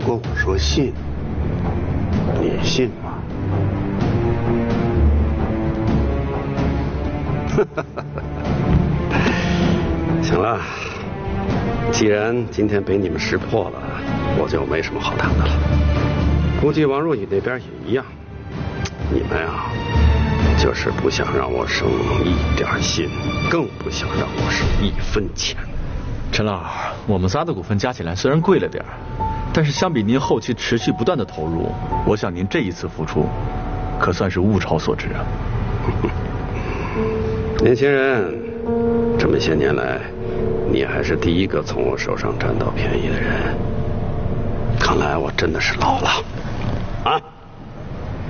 过我说信，你信吗？行了，既然今天被你们识破了，我就没什么好谈的了。估计王若雨那边也一样。你们啊，就是不想让我省一点心，更不想让我省一分钱。 陈老，我们仨的股份加起来虽然贵了点，但是相比您后期持续不断的投入，我想您这一次付出，可算是物超所值啊。 年轻人，这么些年来，你还是第一个从我手上占到便宜的人。看来我真的是老了。